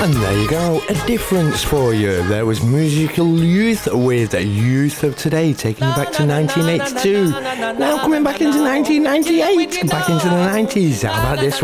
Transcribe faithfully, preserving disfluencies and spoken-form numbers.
And there you go, a difference for you. There was Musical Youth with Youth of Today, taking you back to nineteen eighty-two. Now coming back into nineteen ninety-eight, back into the nineties. How about this